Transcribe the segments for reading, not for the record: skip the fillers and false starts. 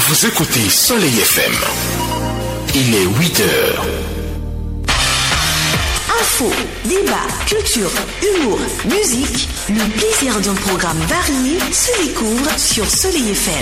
Vous écoutez Soleil FM. Il est 8h. Info, débat, culture, humour, musique, le plaisir d'un programme varié se découvre sur Soleil FM.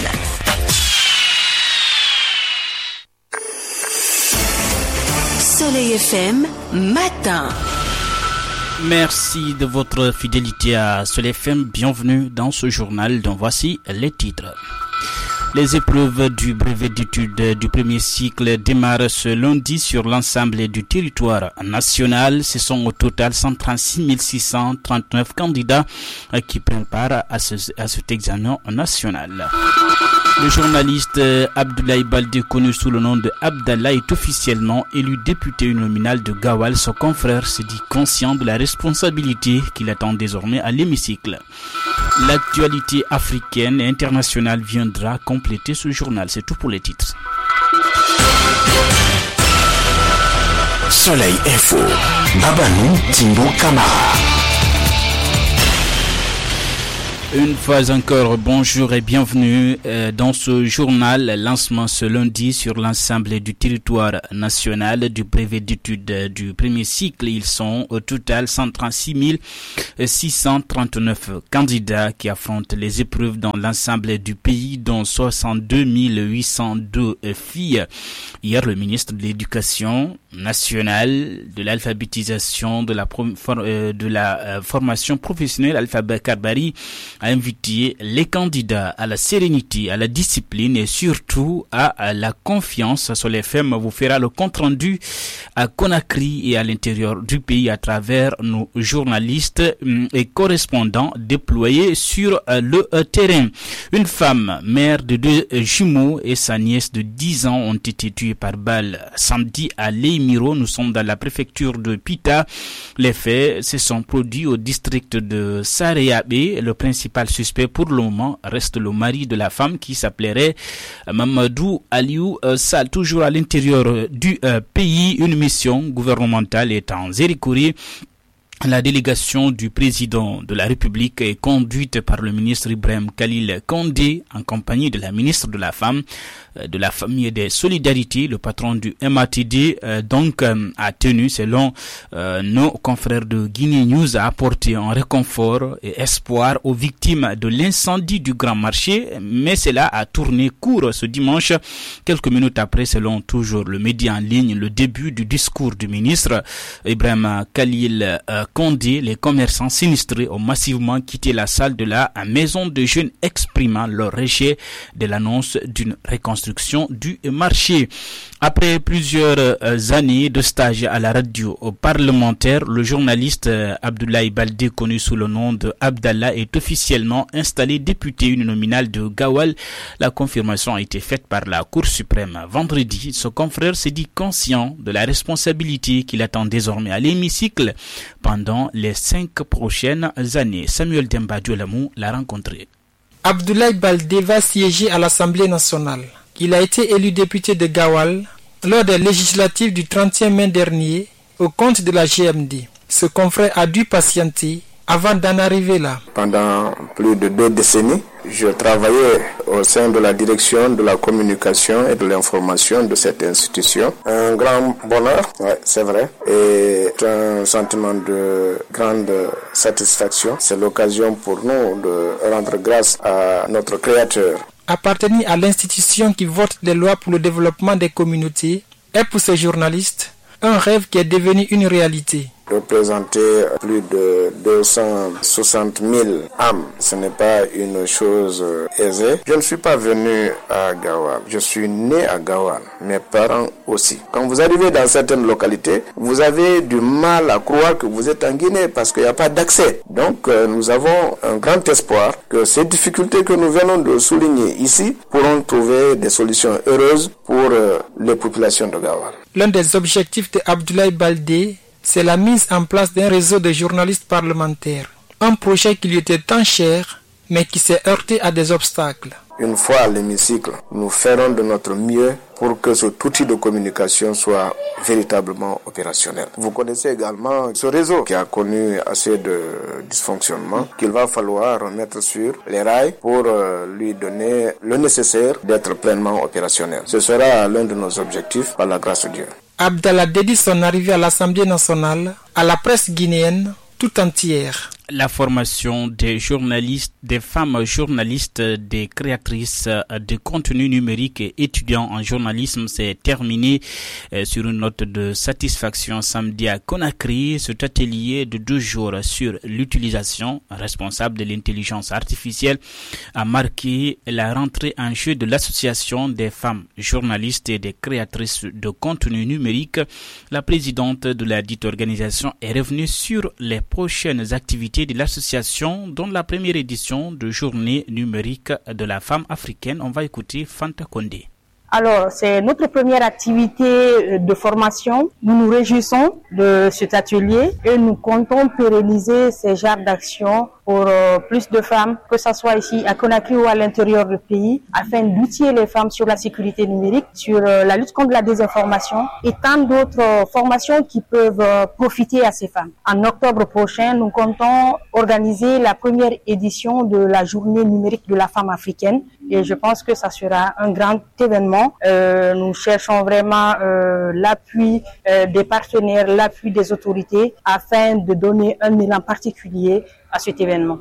Soleil FM, matin. Merci de votre fidélité à Soleil FM. Bienvenue dans ce journal dont voici les titres. Les épreuves du brevet d'études du premier cycle démarrent ce lundi sur l'ensemble du territoire national. Ce sont au total 136 639 candidats qui prennent part à cet examen national. Le journaliste Abdoulaye Baldé, connu sous le nom de Abdallah, est officiellement élu député uninominal de Gawal. Son confrère se dit conscient de la responsabilité qu'il attend désormais à l'hémicycle. L'actualité africaine et internationale viendra compléter ce journal. C'est tout pour les titres. Soleil Info. Babanou Timbo Kamara. Une fois encore, bonjour et bienvenue dans ce journal. Lancement ce lundi sur l'ensemble du territoire national du brevet d'études du premier cycle. Ils sont au total 136 639 candidats qui affrontent les épreuves dans l'ensemble du pays, dont 62 802 filles. Hier, le ministre de l'Éducation nationale, de l'alphabétisation, de la formation professionnelle, Alpha Bakar Bari, a invité les candidats à la sérénité, à la discipline et surtout à la confiance. Soleil FM vous fera le compte rendu à Conakry et à l'intérieur du pays à travers nos journalistes et correspondants déployés sur le terrain. Une femme, mère de 2 jumeaux et sa nièce de 10 ans ont été tués par balle samedi à Léimiro. Nous sommes dans la préfecture de Pita. Les faits se sont produits au district de Saréabé. Le principal suspect pour le moment reste le mari de la femme qui s'appellerait Mamadou Aliou Sall. Toujours à l'intérieur du pays, une mission gouvernementale est en Zérikouri. La délégation du président de la République est conduite par le ministre Ibrahim Khalil Condé en compagnie de la ministre de la Femme, de la Famille et des Solidarités. Le patron du MATD a tenu, selon nos confrères de Guinée News, à apporter un réconfort et espoir aux victimes de l'incendie du Grand Marché. Mais cela a tourné court ce dimanche, quelques minutes après, selon toujours le média en ligne, le début du discours du ministre Ibrahim Khalil Condé. Les commerçants sinistrés ont massivement quitté la salle de la maison de jeunes, exprimant leur rejet de l'annonce d'une reconstruction du marché. Après plusieurs années de stage à la radio parlementaire, le journaliste Abdoulaye Baldé, connu sous le nom de Abdallah, est officiellement installé député uninominal de Gawal. La confirmation a été faite par la Cour suprême vendredi. Son confrère s'est dit conscient de la responsabilité qu'il attend désormais à l'hémicycle pendant les 5 prochaines années. Samuel Demba Diolamou l'a rencontré. Abdoulaye Baldé va siéger à l'Assemblée nationale. Il a été élu député de Gawal lors des législatives du 31 mai dernier au compte de la GMD. Ce confrère a dû patienter avant d'en arriver là. Pendant plus de 2 décennies, je travaillais au sein de la direction de la communication et de l'information de cette institution. Un grand bonheur, ouais, c'est vrai, et un sentiment de grande satisfaction. C'est l'occasion pour nous de rendre grâce à notre Créateur. Appartenir à l'institution qui vote les lois pour le développement des communautés est pour ces journalistes un rêve qui est devenu une réalité. Représenter plus de 260 000 âmes, ce n'est pas une chose aisée. Je ne suis pas venu à Gawal, je suis né à Gawal, mes parents aussi. Quand vous arrivez dans certaines localités, vous avez du mal à croire que vous êtes en Guinée parce qu'il n'y a pas d'accès. Donc nous avons un grand espoir que ces difficultés que nous venons de souligner ici pourront trouver des solutions heureuses pour les populations de Gawal. L'un des objectifs de Abdoulaye Baldé, c'est la mise en place d'un réseau de journalistes parlementaires. Un projet qui lui était tant cher, mais qui s'est heurté à des obstacles. une fois à l'hémicycle, nous ferons de notre mieux pour que cet outil de communication soit véritablement opérationnel. Vous connaissez également ce réseau qui a connu assez de dysfonctionnements qu'il va falloir remettre sur les rails pour lui donner le nécessaire d'être pleinement opérationnel. Ce sera l'un de nos objectifs par la grâce de Dieu. Abdallah dédie son arrivée à l'Assemblée nationale à la presse guinéenne tout entière. La formation des journalistes, des femmes journalistes, des créatrices de contenu numérique et étudiants en journalisme s'est terminée sur une note de satisfaction samedi à Conakry. Cet atelier de 2 jours sur l'utilisation responsable de l'intelligence artificielle a marqué la rentrée en jeu de l'association des femmes journalistes et des créatrices de contenu numérique. La présidente de la dite organisation est revenue sur les prochaines activités de l'association, dont la première édition de journée numérique de la femme africaine. On va écouter Fanta Condé. Alors, c'est notre première activité de formation. Nous nous réjouissons de cet atelier et nous comptons pérenniser ces genres d'actions pour plus de femmes, que ce soit ici à Conakry ou à l'intérieur du pays, afin d'outiller les femmes sur la sécurité numérique, sur la lutte contre la désinformation et tant d'autres formations qui peuvent profiter à ces femmes. En octobre prochain, nous comptons organiser la première édition de la journée numérique de la femme africaine et je pense que ça sera un grand événement. Nous cherchons vraiment l'appui des partenaires, l'appui des autorités afin de donner un élan particulier à cet événement.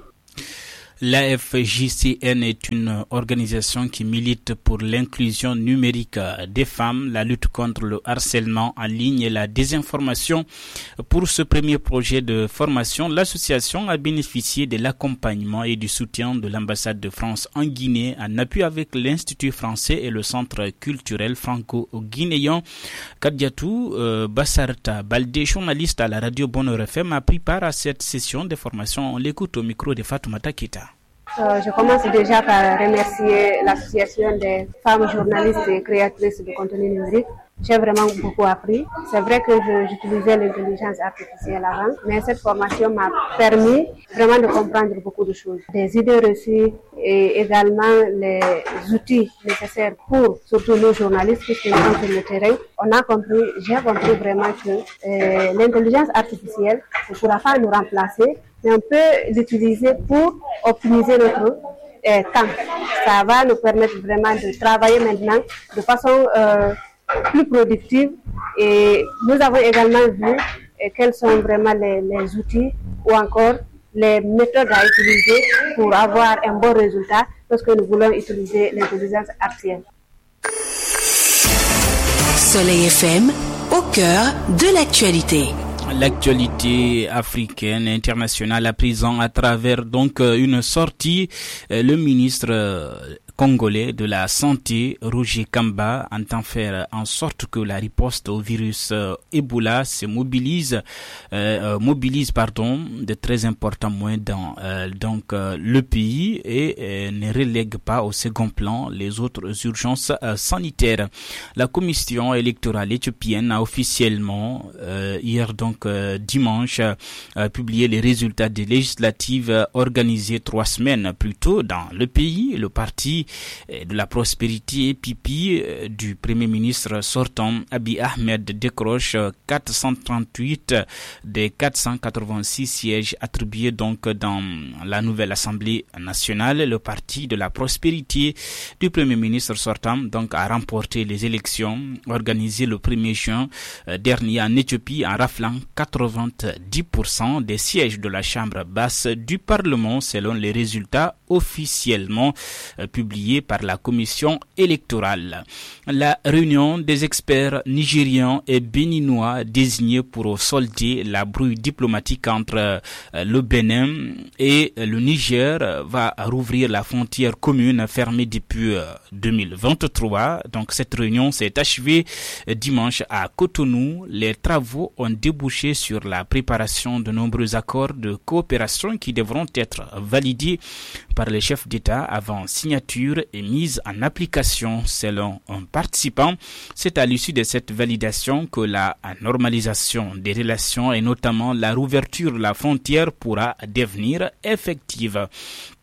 L'AFJCN est une organisation qui milite pour l'inclusion numérique des femmes, la lutte contre le harcèlement en ligne et la désinformation. Pour ce premier projet de formation, l'association a bénéficié de l'accompagnement et du soutien de l'ambassade de France en Guinée en appui avec l'Institut français et le centre culturel franco-guinéen. Kadiatou Bassarta Baldé, journaliste à la radio Bonheur FM, a pris part à cette session de formation. On l'écoute au micro de Fatoumata Keita. Je commence déjà par remercier l'association des femmes journalistes et créatrices de contenu numérique. J'ai vraiment beaucoup appris. C'est vrai que j'utilisais l'intelligence artificielle avant, mais cette formation m'a permis vraiment de comprendre beaucoup de choses. Des idées reçues et également les outils nécessaires pour surtout nos journalistes qui sont sur le terrain. J'ai compris vraiment que l'intelligence artificielle ne pourra pas nous remplacer, mais on peut l'utiliser pour optimiser notre temps. Ça va nous permettre vraiment de travailler maintenant de façon plus productive et nous avons également vu quels sont vraiment les outils ou encore les méthodes à utiliser pour avoir un bon résultat lorsque nous voulons utiliser l'intelligence artificielle. Soleil FM, au cœur de l'actualité. L'actualité africaine internationale à présent à travers donc une sortie, le ministre congolais de la santé, Roger Kamba, entend faire en sorte que la riposte au virus Ebola se mobilise de très importants moyens dans le pays et ne relègue pas au second plan les autres urgences sanitaires. La commission électorale éthiopienne a officiellement hier dimanche publié les résultats des législatives organisées 3 semaines plus tôt dans le pays. Le parti de la prospérité pipi du premier ministre sortant Abiy Ahmed décroche 438 des 486 sièges attribués donc dans la nouvelle Assemblée nationale. Le parti de la prospérité du premier ministre sortant donc a remporté les élections organisées le 1er juin dernier en Éthiopie en raflant 90% des sièges de la chambre basse du Parlement selon les résultats officiellement publiés par la commission électorale. La réunion des experts nigérians et béninois désignés pour solder la brouille diplomatique entre le Bénin et le Niger va rouvrir la frontière commune fermée depuis 2023. Donc cette réunion s'est achevée dimanche à Cotonou. Les travaux ont débouché sur la préparation de nombreux accords de coopération qui devront être validés par les chefs d'État avant signature et mise en application selon un participant. C'est à l'issue de cette validation que la normalisation des relations et notamment la rouverture de la frontière pourra devenir effective.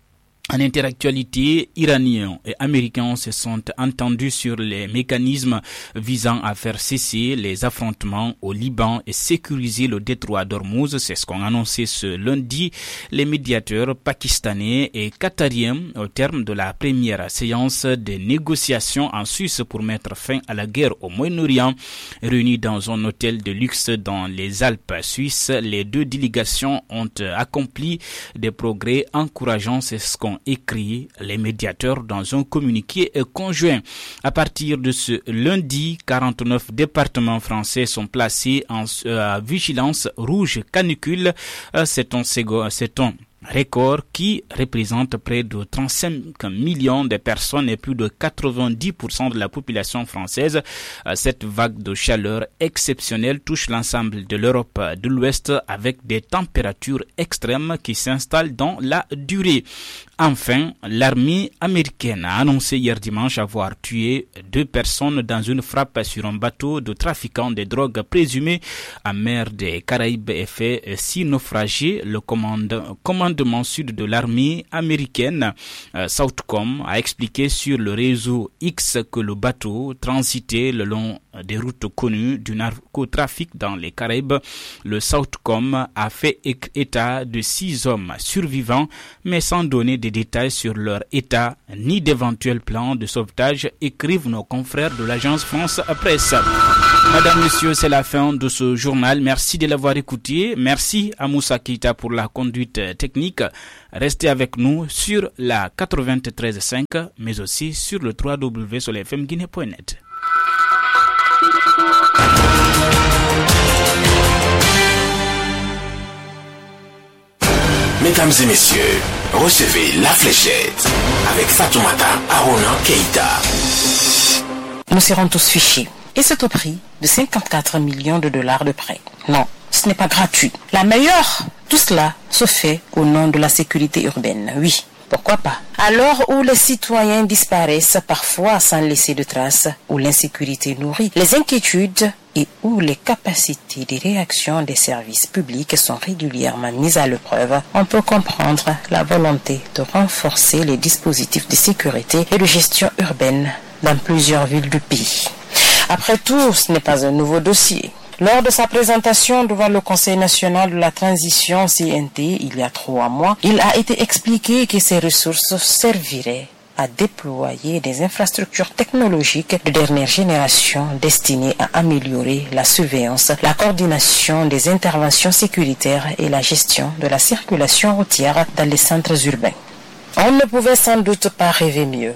En interactualité, Iraniens et Américains se sont entendus sur les mécanismes visant à faire cesser les affrontements au Liban et sécuriser le détroit d'Ormuz. C'est ce qu'ont annoncé ce lundi les médiateurs pakistanais et qatariens au terme de la première séance de négociations en Suisse pour mettre fin à la guerre au Moyen-Orient. Réunis dans un hôtel de luxe dans les Alpes suisses, les deux délégations ont accompli des progrès encourageants. C'est ce qu'ont écrit les médiateurs dans un communiqué conjoint. À partir de ce lundi, 49 départements français sont placés en vigilance rouge canicule. C'est un record qui représente près de 35 millions de personnes et plus de 90% de la population française. Cette vague de chaleur exceptionnelle touche l'ensemble de l'Europe de l'Ouest avec des températures extrêmes qui s'installent dans la durée. Enfin, l'armée américaine a annoncé hier dimanche avoir tué 2 personnes dans une frappe sur un bateau de trafiquants de drogue présumé en mer des Caraïbes et fait 6 naufragés. Le commandement sud de l'armée américaine, Southcom, a expliqué sur le réseau X que le bateau transitait le long des routes connues du narcotrafic dans les Caraïbes. Le Southcom a fait état de 6 hommes survivants, mais sans donner des détails sur leur état ni d'éventuels plans de sauvetage, écrivent nos confrères de l'agence France Presse. Madame, Monsieur, c'est la fin de ce journal. Merci de l'avoir écouté. Merci à Moussa Keita pour la conduite technique. Restez avec nous sur la 93.5, mais aussi sur le www.solfmguinée.net. Mesdames et messieurs, recevez La Fléchette avec Fatoumata Arona Keita. Nous serons tous fichés. Et c'est au prix de 54 millions de dollars de prêt. Non, ce n'est pas gratuit. La meilleure, tout cela se fait au nom de la sécurité urbaine. Oui, pourquoi pas? À l'heure où les citoyens disparaissent parfois sans laisser de traces, où l'insécurité nourrit les inquiétudes et où les capacités de réaction des services publics sont régulièrement mises à l'épreuve, on peut comprendre la volonté de renforcer les dispositifs de sécurité et de gestion urbaine dans plusieurs villes du pays. Après tout, ce n'est pas un nouveau dossier. Lors de sa présentation devant le Conseil national de la transition CNT il y a 3 mois, il a été expliqué que ces ressources serviraient à déployer des infrastructures technologiques de dernière génération destinées à améliorer la surveillance, la coordination des interventions sécuritaires et la gestion de la circulation routière dans les centres urbains. On ne pouvait sans doute pas rêver mieux.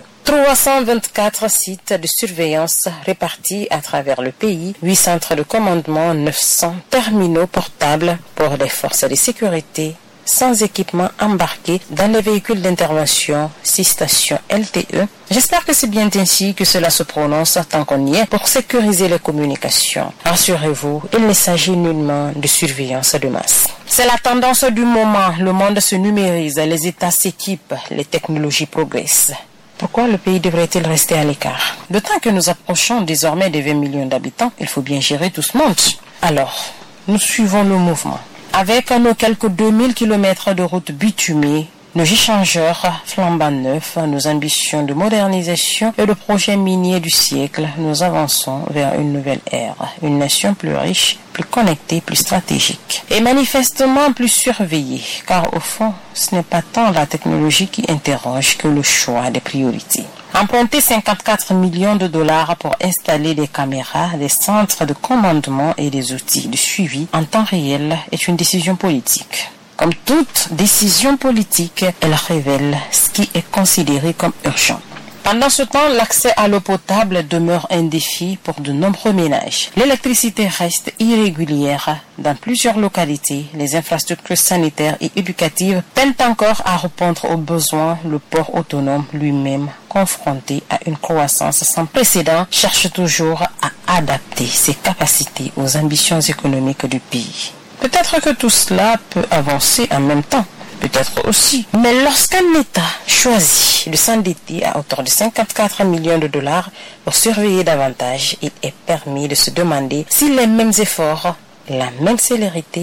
324 sites de surveillance répartis à travers le pays, 8 centres de commandement, 900 terminaux portables pour les forces de sécurité, sans équipement embarqué dans les véhicules d'intervention, 6 stations LTE. J'espère que c'est bien ainsi que cela se prononce tant qu'on y est pour sécuriser les communications. Rassurez-vous, il ne s'agit nullement de surveillance de masse. C'est la tendance du moment. Le monde se numérise, les États s'équipent, les technologies progressent. Pourquoi le pays devrait-il rester à l'écart? D'autant que nous approchons désormais des 20 millions d'habitants, il faut bien gérer tout ce monde. Alors, nous suivons le mouvement. Avec nos quelques 2000 km de routes bitumées, nos échangeurs flambant neufs, nos ambitions de modernisation et le projet minier du siècle, nous avançons vers une nouvelle ère, une nation plus riche, plus connectée, plus stratégique et manifestement plus surveillée, car au fond, ce n'est pas tant la technologie qui interroge que le choix des priorités. Emprunter 54 millions de dollars pour installer des caméras, des centres de commandement et des outils de suivi en temps réel est une décision politique. Comme toute décision politique, elle révèle ce qui est considéré comme urgent. Pendant ce temps, l'accès à l'eau potable demeure un défi pour de nombreux ménages. L'électricité reste irrégulière dans plusieurs localités. Les infrastructures sanitaires et éducatives peinent encore à répondre aux besoins. Le port autonome lui-même, confronté à une croissance sans précédent, cherche toujours à adapter ses capacités aux ambitions économiques du pays. Peut-être que tout cela peut avancer en même temps, peut-être aussi. Mais lorsqu'un État choisit de s'endetter à hauteur de 54 millions de dollars pour surveiller davantage, il est permis de se demander si les mêmes efforts, la même célérité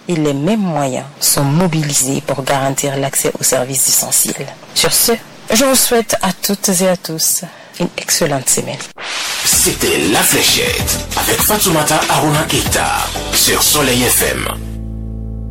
et les mêmes moyens sont mobilisés pour garantir l'accès aux services essentiels. Sur ce, je vous souhaite à toutes et à tous une excellente semaine. C'était La Fléchette avec Fatoumata Aruna Keita sur Soleil FM.